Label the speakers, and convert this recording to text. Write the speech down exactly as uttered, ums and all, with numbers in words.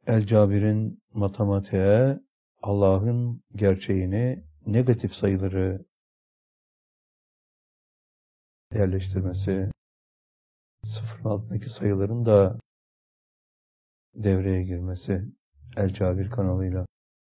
Speaker 1: El-Cabir'in matematiğe Allah'ın gerçeğini, negatif sayıları yerleştirmesi, sıfırın altındaki sayıların da devreye girmesi El-Cabir kanalıyla.